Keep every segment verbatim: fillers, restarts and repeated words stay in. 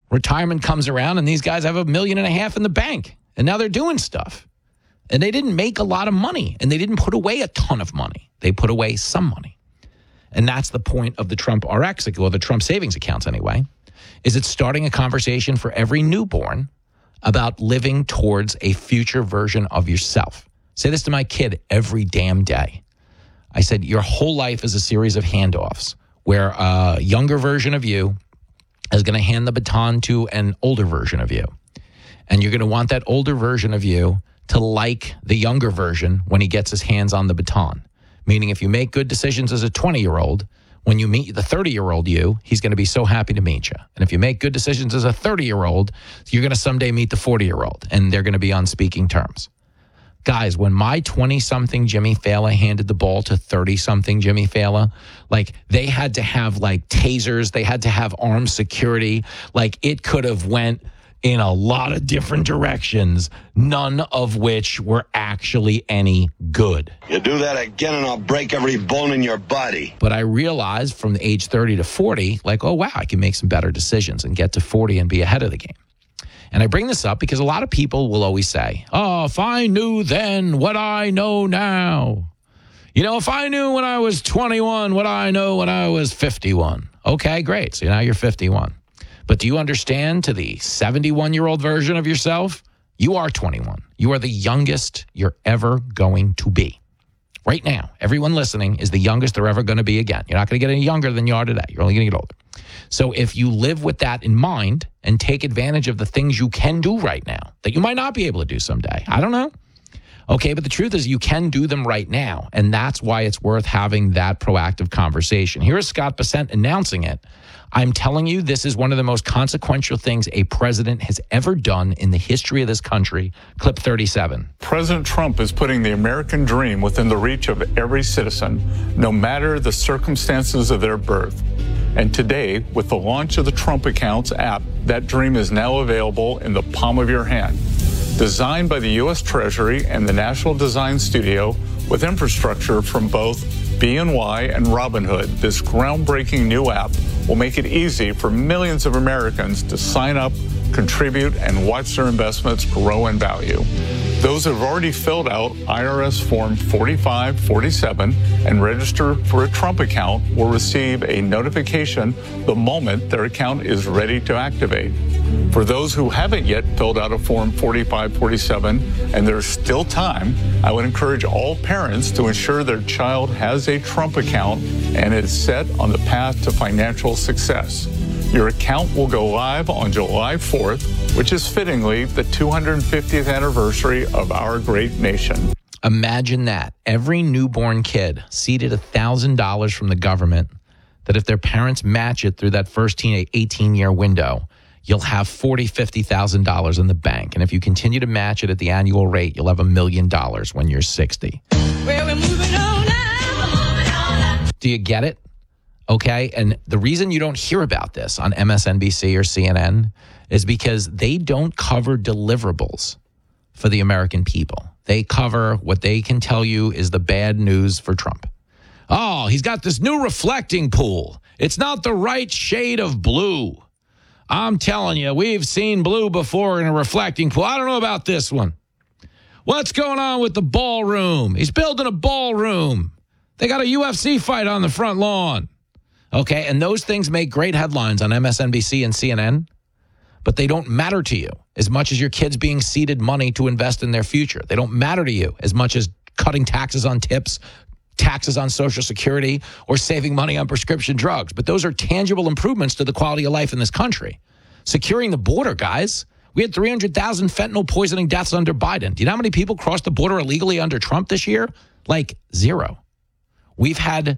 Retirement comes around and these guys have a million and a half in the bank. And now they're doing stuff. And they didn't make a lot of money. And they didn't put away a ton of money. They put away some money. And that's the point of the Trump R X, or the Trump savings accounts anyway, is it's starting a conversation for every newborn about living towards a future version of yourself. Say this to my kid every damn day. I said, your whole life is a series of handoffs where a younger version of you is going to hand the baton to an older version of you. And you're going to want that older version of you to like the younger version when he gets his hands on the baton. Meaning if you make good decisions as a twenty-year-old, when you meet the thirty-year-old you, he's going to be so happy to meet you. And if you make good decisions as a thirty-year-old, you're going to someday meet the forty-year-old, and they're going to be on speaking terms. Guys, when my twenty-something Jimmy Fallon handed the ball to thirty-something Jimmy Fallon, like, they had to have, like, tasers. They had to have armed security. Like, it could have went in a lot of different directions, none of which were actually any good. You do that again and I'll break every bone in your body. But I realized from the age thirty to forty, like, oh, wow, I can make some better decisions and get to forty and be ahead of the game. And I bring this up because a lot of people will always say, oh, if I knew then what I know now. You know, if I knew when I was twenty-one what I know when I was fifty-one. Okay, great. So now you're fifty-one. But do you understand, to the seventy-one-year-old version of yourself, you are twenty-one. You are the youngest you're ever going to be. Right now, everyone listening is the youngest they're ever going to be again. You're not going to get any younger than you are today. You're only going to get older. So if you live with that in mind and take advantage of the things you can do right now that you might not be able to do someday, I don't know. Okay, but the truth is you can do them right now, and that's why it's worth having that proactive conversation. Here is Scott Bessent announcing it. I'm telling you, this is one of the most consequential things a president has ever done in the history of this country. Clip thirty-seven. President Trump is putting the American dream within the reach of every citizen, no matter the circumstances of their birth. And today, with the launch of the Trump Accounts app, that dream is now available in the palm of your hand. Designed by the U S Treasury and the National Design Studio with infrastructure from both B N Y and Robinhood, this groundbreaking new app will make it easy for millions of Americans to sign up, contribute, and watch their investments grow in value. Those who have already filled out I R S Form forty-five forty-seven and register for a Trump account will receive a notification the moment their account is ready to activate. For those who haven't yet filled out a Form forty-five forty-seven, and there's still time, I would encourage all parents to ensure their child has a Trump account and is set on the path to financial success. Your account will go live on July fourth, which is fittingly the two hundred fiftieth anniversary of our great nation. Imagine that. Every newborn kid seeded one thousand dollars from the government, that if their parents match it through that first eighteen-year window, you'll have forty thousand dollars, fifty thousand dollars in the bank. And if you continue to match it at the annual rate, you'll have a million dollars when you're sixty. Well, we're moving on now. We're moving on now. Do you get it? Okay, and the reason you don't hear about this on M S N B C or C N N is because they don't cover deliverables for the American people. They cover what they can tell you is the bad news for Trump. Oh, he's got this new reflecting pool. It's not the right shade of blue. I'm telling you, we've seen blue before in a reflecting pool. I don't know about this one. What's going on with the ballroom? He's building a ballroom. They got a U F C fight on the front lawn. Okay, and those things make great headlines on M S N B C and C N N, but they don't matter to you as much as your kids being seeded money to invest in their future. They don't matter to you as much as cutting taxes on tips, taxes on Social Security, or saving money on prescription drugs. But those are tangible improvements to the quality of life in this country. Securing the border, guys. We had three hundred thousand fentanyl poisoning deaths under Biden. Do you know how many people crossed the border illegally under Trump this year? Like zero. We've had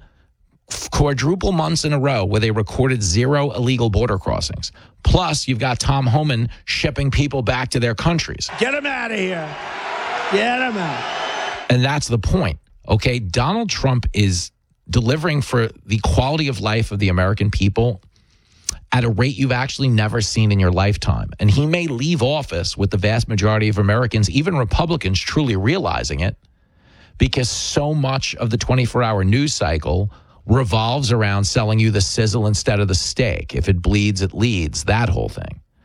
quadruple months in a row where they recorded zero illegal border crossings. Plus, you've got Tom Homan shipping people back to their countries. Get them out of here. Get them out. And that's the point. Okay, Donald Trump is delivering for the quality of life of the American people at a rate you've actually never seen in your lifetime. And he may leave office with the vast majority of Americans, even Republicans, truly realizing it, because so much of the twenty-four hour news cycle revolves around selling you the sizzle instead of the steak. If it bleeds, it leads, that whole thing.